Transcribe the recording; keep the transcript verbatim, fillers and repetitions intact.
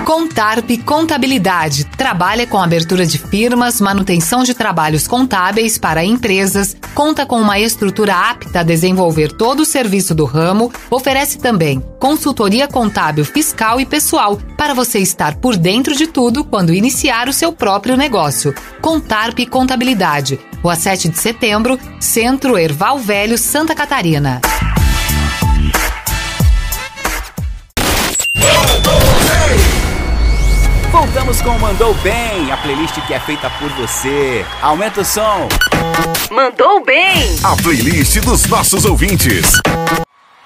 Contarp Contabilidade. Trabalha com abertura de firmas, manutenção de trabalhos contábeis para empresas, conta com uma estrutura apta a desenvolver todo o serviço do ramo, oferece também consultoria contábil, fiscal e pessoal para você estar por dentro de tudo quando iniciar o seu próprio negócio. Contarp Contabilidade. Rua sete de setembro, Centro Erval Velho, Santa Catarina. Voltamos com o Mandou Bem, a playlist que é feita por você. Aumenta o som. Mandou Bem. A playlist dos nossos ouvintes.